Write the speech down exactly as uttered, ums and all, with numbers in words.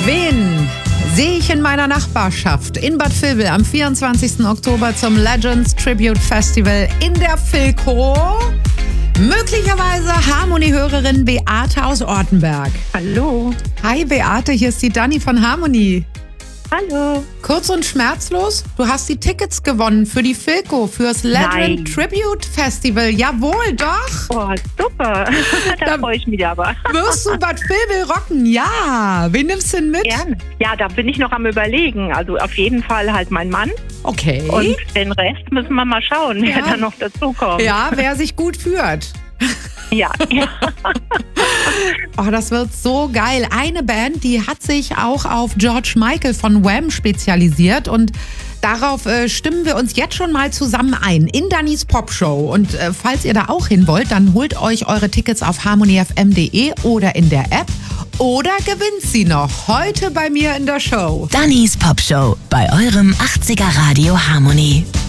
Wen sehe ich in meiner Nachbarschaft in Bad Vilbel am vierundzwanzigsten Oktober zum Legends Tribute Festival in der Philco? Möglicherweise Harmony-Hörerin Beate aus Ortenberg. Hallo. Hi Beate, hier ist die Dani von Harmony. Hallo. Kurz und schmerzlos, du hast die Tickets gewonnen für die Philco, fürs Legend Nein. Tribute Festival. Jawohl, doch. Oh, super. Da, Da- freue ich mich aber. Wirst du Bad Vilbel rocken? Ja. Wen nimmst du denn mit? Gerne. Ja, da bin ich noch am Überlegen. Also auf jeden Fall halt mein Mann. Okay. Und den Rest müssen wir mal schauen, Ja. wer da noch dazukommt. Ja, wer sich gut führt. Ja. ja. Oh, das wird so geil. Eine Band, die hat sich auch auf George Michael von Wham spezialisiert und darauf äh, stimmen wir uns jetzt schon mal zusammen ein in Dannys Popshow. Und äh, falls ihr da auch hin wollt, dann holt euch eure Tickets auf harmony f m punkt d e oder in der App oder gewinnt sie noch heute bei mir in der Show. Dannys Popshow bei eurem achtziger Radio Harmony.